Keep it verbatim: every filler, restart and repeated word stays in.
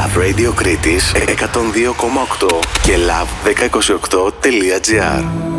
Love Radio Κρήτης εκατόν δύο κόμμα οκτώ και love εκατόν είκοσι οκτώ τελεία τζι άρ.